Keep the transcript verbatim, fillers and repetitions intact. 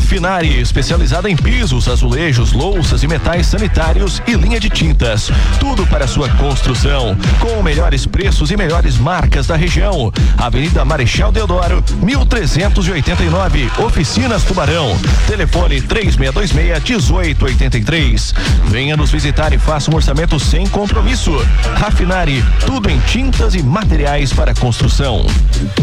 Rafinari, especializada em pisos, azulejos, louças e metais sanitários e linha de tintas. Tudo para sua construção, com melhores preços e melhores marcas da região. Avenida Marechal Deodoro, mil trezentos e oitenta e nove, Oficinas Tubarão. Telefone três seis dois seis, um oito oito três. Venha nos visitar e faça um orçamento sem compromisso. Rafinari, tudo em tintas e materiais para construção.